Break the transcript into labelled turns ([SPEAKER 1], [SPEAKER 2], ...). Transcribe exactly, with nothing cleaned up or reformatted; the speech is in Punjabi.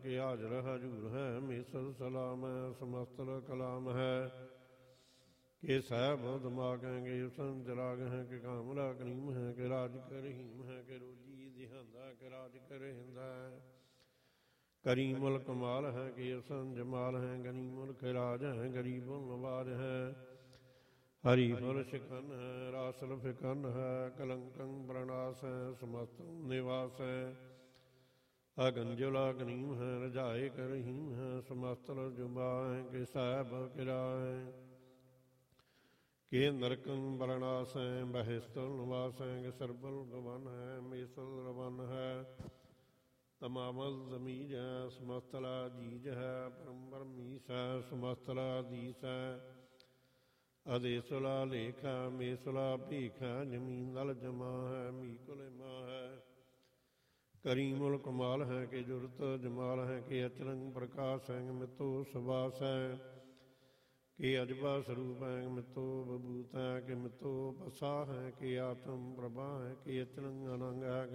[SPEAKER 1] ਕਿ ਹਾਜ਼ਰ ਹਜੂਰ ਹੈ, ਮੇਸਰ ਸਲਾਮ ਹੈ, ਸਮਸਤਰ ਕਲਾਮ ਹੈ, ਕਿ ਸਹਿਬ ਦਿਮਾਗ ਹੈ, ਕਿ ਹੁਸਨ ਚਰਾਗ ਹੈ, ਕਿ ਕਾਮਲਾ ਕਰੀਮ ਹੈ, ਕਿ ਰਾਜ ਕਰ ਰਹੀਮ ਹੈ, ਕਿ ਰੋਜੀ ਦਿਹਾਂਦਾ, ਕਿ ਰਾਜ ਕਰ ਹਿੰਦਾ ਹੈ, ਕਰੀਮੁਲ ਕਮਾਲ ਹੈ, ਕਿ ਹੁਸਨ ਜਮਾਲ ਹੈ, ਗਨੀਮੁਲ ਖਿਰਾਜ ਹੈ, ਗਰੀਬੁਲ ਨਵਾਜ ਹੈ, ਹਰੀਫੁਲ ਸ਼ਿਕਨ ਹੈ, ਰਾਸਲ ਫਿਕਨ ਹੈ, ਕਲੰਕੰ ਪ੍ਰਣਾਸ ਹੈ, ਸਮਸਤੰ ਨਿਵਾਸ ਹੈ, ਅਗੰਜੁਲਾ ਗਨੀਮ ਹੈ, ਰਜਾਏ ਕਰ ਰਹੀਮ ਹੈ, ਸਮਸਤਰ ਜੁਬਾ ਹੈ, ਕਿ ਸਾਹਿਬ ਕਿਰਾ ਹੈ, ਕਿ ਨਰਕੰ ਬਰਨਾਸ ਹੈ, ਬਹਿਸਤਲ ਨਿਵਾਸ ਹੈ, ਕਿ ਸਰਬਲ ਗਵਨ ਹੈ, ਮੇਸਲ ਰਵਨ ਹੈ, ਤਮਾਮਲ ਜ਼ਮੀਜ ਹੈ, ਸਮਸਤਲਾ ਜੀਜ ਹੈ, ਪਰਮ ਬਰਮੀਸ ਹੈ, ਸਮਸਤਲਾ ਦੀਸ ਹੈ, ਅਦੇਸੁਲਾ ਲੇਖ ਹੈ, ਮੇਸੁਲਾ ਭੀਖ ਹੈ, ਜ਼ਮੀਨ ਦਲ ਜਮਾ ਹੈ, ਮੀਕੁਲ ਮਾ ਹੈ, ਕਰੀਮੁਲ ਕਮਾਲ ਹੈ, ਕਿ ਜੁਰਤ ਜਮਾਲ ਹੈ, ਕਿ ਅਚਰੰਗ ਪ੍ਰਕਾਸ਼ ਹੈ, ਮਿੱਤੋ ਸੁਬਾਸ ਹੈ, ਕਿ ਅਜਬਾ ਸਰੂਪ ਹੈ, ਮਿੱਤੋ ਬਬੂਤ ਹੈ, ਕਿ ਮਿੱਤੋ ਪਸਾ ਹੈ, ਕਿ ਆਤਮ ਪ੍ਰਭਾ ਹੈ, ਕਿ ਅਚਰੰਗ ਅਨੰਗ ਹੈ,